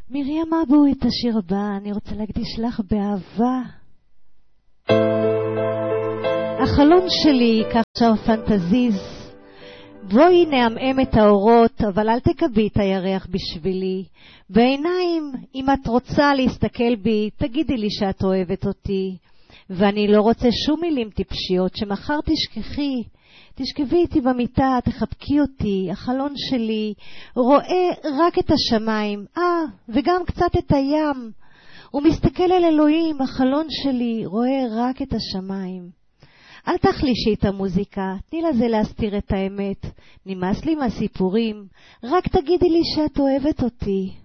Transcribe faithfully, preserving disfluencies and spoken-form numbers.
מרים אבו, את השיר הבא אני רוצה להקדיש לך באהבה. החלום שלי, כך שר פנטזיז, בואי נעמעם את האורות, אבל אל תקבי את הירח בשבילי. בעיניים, אם את רוצה להסתכל בי, תגידי לי שאת אוהבת אותי. ואני לא רוצה שום מילים טיפשיות, שמחר תשכחי. תשכבי איתי במיטה, תחבקי אותי, החלון שלי רואה רק את השמיים, אה, וגם קצת את הים. הוא מסתכל אל אלוהים, החלון שלי רואה רק את השמיים. אל תחלישי את המוזיקה, תני לזה להסתיר את האמת. נמאס לי מהסיפורים, רק תגידי לי שאת אוהבת אותי.